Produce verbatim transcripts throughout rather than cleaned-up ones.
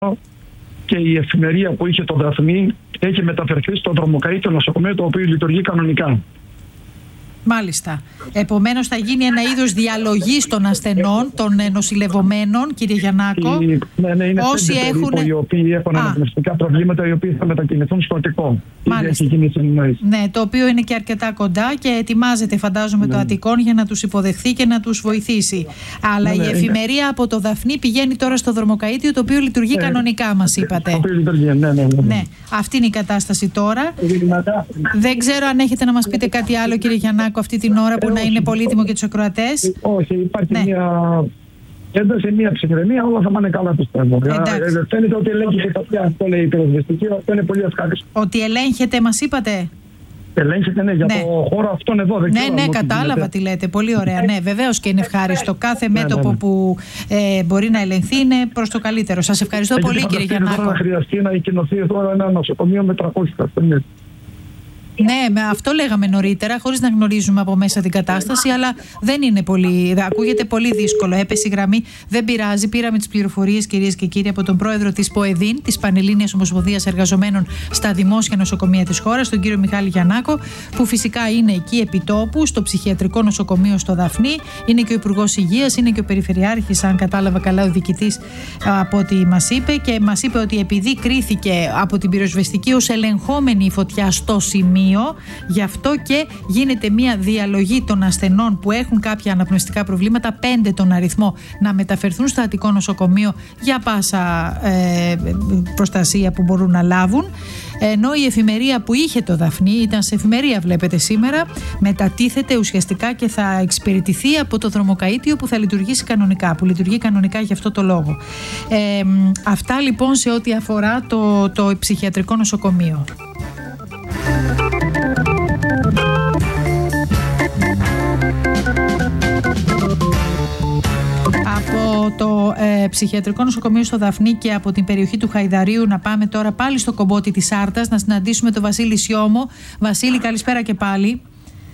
και η εφημερία που είχε το Δαφνί έχει μεταφερθεί στο Δρομοκαΐτιο νοσοκομείο, το οποίο λειτουργεί κανονικά. Μάλιστα. Επομένως θα γίνει ένα είδος διαλογής των ασθενών, των νοσηλευομένων, κύριε Γιαννάκο. Οι, ναι, ναι, είναι όσοι πέντε έχουν... περίπου, οι οποίοι έχουν αναπνευστικά προβλήματα, οι οποίοι θα μετακινηθούν στο Αττικό. Μάλιστα. Ναι, το οποίο είναι και αρκετά κοντά και ετοιμάζεται, φαντάζομαι, ναι, το Αττικόν για να τους υποδεχθεί και να τους βοηθήσει. Αλλά ναι, ναι, η εφημερία είναι... από το Δαφνί πηγαίνει τώρα στο Δρομοκαΐτιο, το οποίο λειτουργεί ναι, κανονικά, μας είπατε. Το οποίο λειτουργεί, ναι, ναι, ναι, ναι. ναι. Αυτή είναι η κατάσταση τώρα. Δεν ξέρω αν έχετε να μας πείτε κάτι άλλο, κύριε Γιαννάκο, αυτή την ώρα που ε, να όχι, είναι πολύτιμο για τους ακροατές. Όχι, υπάρχει ναι. μια ένταση, μια ψυχραιμία, όλα θα πάνε καλά, πιστεύω. Ε, φαίνεται ότι ελέγχεται η φωτιά, αυτό λέει η πυροσβεστική, αυτό είναι πολύ ευχάριστο. Ότι ελέγχεται, μας είπατε. Ελέγχεται, ναι, για ναι. το χώρο αυτόν εδώ. Δεν ναι, ξέρω, ναι, κατάλαβα τι λέτε. Πολύ ωραία. Ναι, βεβαίως και είναι ευχάριστο. Κάθε ναι, μέτωπο ναι, ναι. που ε, μπορεί να ελεγχθεί είναι προς το καλύτερο. Σας ευχαριστώ Έχει πολύ, κύριε Γιαννάκο. Τώρα θα χρειαστεί να εγκαινωθεί τώρα ένα νοσοκομείο με τριακόσιους ασθενείς. Ναι, με αυτό λέγαμε νωρίτερα, χωρίς να γνωρίζουμε από μέσα την κατάσταση, αλλά δεν είναι πολύ. Ακούγεται πολύ δύσκολο. Έπεσε η γραμμή. Δεν πειράζει. Πήραμε τις πληροφορίες, κυρίες και κύριοι, από τον πρόεδρο της ΠΟΕΔΗΝ, της Πανελλήνιας Ομοσπονδίας Εργαζομένων στα Δημόσια Νοσοκομεία της χώρας, τον κύριο Μιχάλη Γιαννάκο, που φυσικά είναι εκεί επιτόπου, στο ψυχιατρικό νοσοκομείο στο Δαφνί. Είναι και ο Υπουργός Υγείας, είναι και ο Περιφερειάρχης, αν κατάλαβα καλά, ο διοικητής, από ό,τι μας είπε. Και μας είπε ότι επειδή κρίθηκε από την πυροσβεστική ως ελεγχόμενη η φωτιά στο σημείο, γι' αυτό και γίνεται μια διαλογή των ασθενών που έχουν κάποια αναπνευστικά προβλήματα, πέντε τον αριθμό, να μεταφερθούν στο Αττικό νοσοκομείο για πάσα ε, προστασία που μπορούν να λάβουν. Ενώ η εφημερία που είχε το Δαφνί, ήταν σε εφημερία βλέπετε σήμερα, μετατίθεται ουσιαστικά και θα εξυπηρετηθεί από το Δρομοκαΐτιο που θα λειτουργήσει κανονικά, που λειτουργεί κανονικά για αυτό το λόγο. Ε, αυτά λοιπόν σε ό,τι αφορά το, το ψυχιατρικό νοσοκομείο. Από το ε, ψυχιατρικό νοσοκομείο στο Δαφνί και από την περιοχή του Χαϊδαρίου να πάμε τώρα πάλι στο Κομπότη της Άρτας να συναντήσουμε τον Βασίλη Σιώμο. Βασίλη, καλησπέρα και πάλι.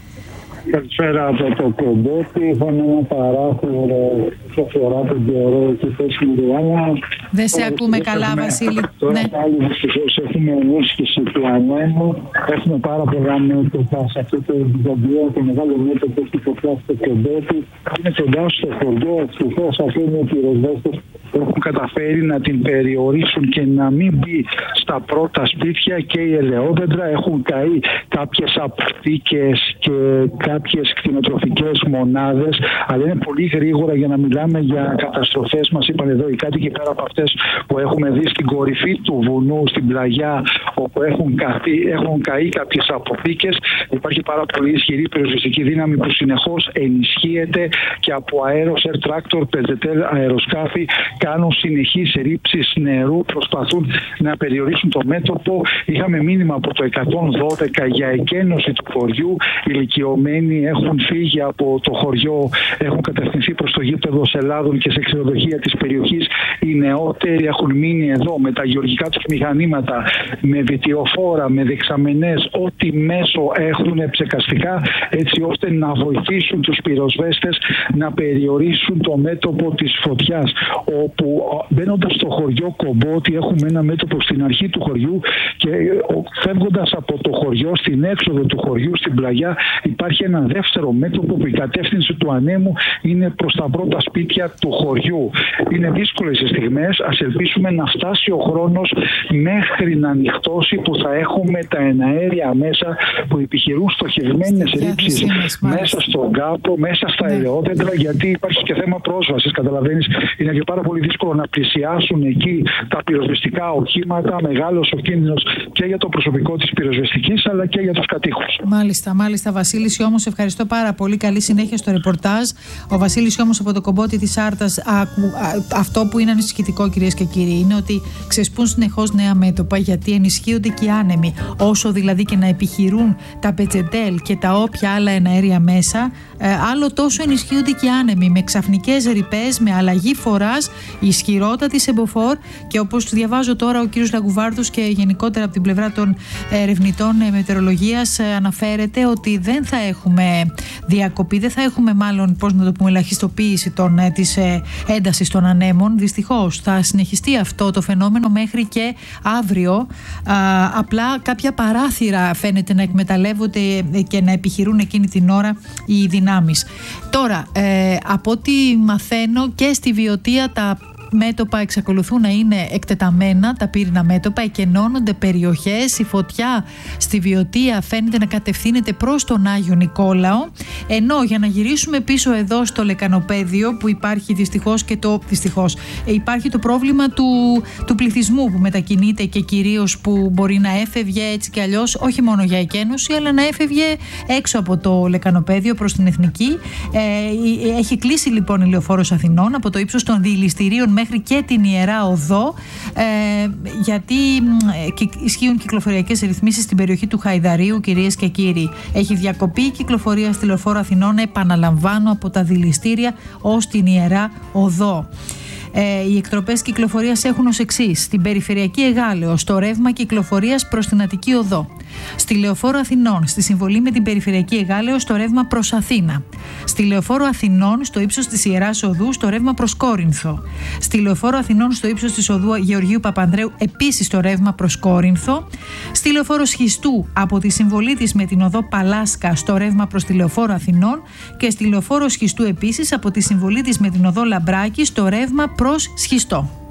Καλησπέρα από το Κομπότη. Είχαμε ένα παράθυρο όσο αφορά τον καιρό και πέσουμε Ριάννα. Δεν σε ακούμε καλά, Βασίλη. Τώρα ναι. πάλι δυστυχώς έχουμε ενίσχυση του ανέμου. Έχουμε πάρα πολλά μέτωπα σε αυτό το βιβλίο. Το μεγάλο μέτωπο που υποφλάσει το Κομπότη. Είναι κοντά στο χωριό. Ευτυχώς αυτοί είναι οι πυροσβέστες που έχουν καταφέρει να την περιορίσουν και να μην μπει στα πρώτα σπίτια, και οι ελαιόδεντρα. Έχουν καεί κάποιες αποθήκες και κάποιες κτηνοτροφικές μονάδες, αλλά είναι πολύ γρήγορα για να μιλάμε για καταστροφές. Μας είπαν εδώ οι κάτοικοι, πέρα από αυτές που έχουμε δει στην κορυφή του βουνού, στην πλαγιά, όπου έχουν, καεί, έχουν καεί κάποιες αποθήκες. Υπάρχει πάρα πολύ ισχυρή πυροσβεστική δύναμη που συνεχώς ενισχύεται και από αέρος, air tractor, πεζετέλ, αεροσκάφη κάνουν συνεχείς ρήψεις νερού, προσπαθούν να περιορίσουν το μέτωπο. Είχαμε μήνυμα από το εκατόν δώδεκα για εκένωση του χωριού. Ηλικιωμένοι έχουν φύγει από το χωριό, έχουν κατευθυνθεί προς το γήπεδο Ελλάδων και σε ξενοδοχεία της περιοχής. Οι νεότεροι έχουν μείνει εδώ με τα γεωργικά τους μηχανήματα, με βιτιοφόρα, με δεξαμενές, ό,τι μέσο έχουν ψεκαστικά, έτσι ώστε να βοηθήσουν τους πυροσβέστες να περιορίσουν το μέτωπο της φωτιάς. Όπου μπαίνοντας στο χωριό Κομπότη έχουμε ένα μέτωπο στην αρχή του χωριού και φεύγοντας από το χωριό στην έξοδο του χωριού, στην πλαγιά, υπάρχει ένα δεύτερο μέτωπο που η κατεύθυνση του ανέμου είναι προς τα πρώτα σπίτια του χωριού. Είναι δύσκολες οι στιγμές, ας ελπίσουμε να φτάσει ο χρόνος μέχρι να ανοιχτώσει, που θα έχουμε τα εναέρια μέσα που επιχειρούν στοχευμένες ρήψεις μέσα στον κάπο, μέσα στα ελαιόδεντρα, γιατί υπάρχει και θέμα πρόσβασης, καταλαβαίνεις. Είναι και πάρα πολύ δύσκολο να πλησιάσουν εκεί τα πυροσβεστικά οχήματα, μεγάλος ο κίνδυνος και για το προσωπικό της πυροσβεστικής αλλά και για τους κατοίκους. Μάλιστα, μάλιστα. Βασίλη Σιώμος, ευχαριστώ πάρα πολύ. Καλή συνέχεια στο ρεπορτάζ. Ο Βασίλης Σιώμος από το Κομπότη της Άρτας. Α, α, αυτό που είναι ανησυχητικό, κυρίες και κύριοι, είναι ότι ξεσπούν συνεχώς νέα μέτωπα, γιατί ενισχύει ενισχύονται και οι άνεμοι. Όσο δηλαδή και να επιχειρούν τα πετζεντέλ και τα όποια άλλα εναέρια μέσα, ε, άλλο τόσο ενισχύονται και οι άνεμοι, με ξαφνικές ρηπές, με αλλαγή φοράς, ισχυρότατη σε μποφόρ, και όπως διαβάζω τώρα ο κύριος Λαγκουβάρδος και γενικότερα από την πλευρά των ερευνητών μετεωρολογίας, αναφέρεται ότι δεν θα έχουμε διακοπή, δεν θα έχουμε μάλλον, πώς να το πούμε, ελαχιστοποίηση των, της έντασης των ανέμων. Δυστυχώς θα συνεχιστεί αυτό το φαινόμενο μέχρι και αύριο. Α, απλά κάποια παράθυρα φαίνεται να εκμεταλλεύονται και να επιχειρούν εκείνη την ώρα οι δυνάμεις. Τώρα, ε, από ό,τι μαθαίνω, και στη Βιωτία τα μέτωπα εξακολουθούν να είναι εκτεταμένα, τα πύρινα μέτωπα, εκενώνονται περιοχές. Η φωτιά στη Βιωτία φαίνεται να κατευθύνεται προς τον Άγιο Νικόλαο, ενώ για να γυρίσουμε πίσω εδώ στο Λεκανοπαίδιο, που υπάρχει δυστυχώς και το δυστυχώς υπάρχει το πρόβλημα του, του πληθυσμού που μετακινείται, και κυρίως που μπορεί να έφευγε έτσι και αλλιώς, όχι μόνο για εκένωση, αλλά να έφευγε έξω από το Λεκανοπαίδιο προς την Εθνική. Ε, έχει κλείσει λοιπόν η Λεωφόρος Αθηνών από το ύψος των διηληστηρίων μέχρι και την Ιερά Οδό, ε, γιατί ε, ισχύουν κυκλοφοριακές ρυθμίσεις στην περιοχή του Χαϊδαρίου, κυρίες και κύριοι. Έχει διακοπεί η κυκλοφορία στη Λεωφόρο Αθηνών, επαναλαμβάνω, από τα δηληστήρια ως την Ιερά Οδό. Ε, οι εκτροπές κυκλοφορίας έχουν ως εξής: στην περιφερειακή Εγάλεω, στο ρεύμα κυκλοφορίας προς την Αττική Οδό. Στη Λεωφόρο Αθηνών, στη συμβολή με την περιφερειακή Εγάλεω, στο ρεύμα προς Αθήνα. Στη Λεωφόρο Αθηνών, στο ύψος της Ιεράς Οδού, στο ρεύμα προς Κόρινθο. Στη Λεωφόρο Αθηνών, στο ύψος της Οδού Γεωργίου Παπανδρέου, επίσης το ρεύμα προς Κόρινθο. Στη Λεωφόρο Σχιστού, από τη συμβολή της με την οδό Παλάσκα, στο ρεύμα προς τη Λεωφόρο Αθηνών. Και στη Λεωφόρο Σχιστού επίσης, από τη συμβολή της με την οδό Λαμπράκη, στο ρεύμα προς Σχιστό.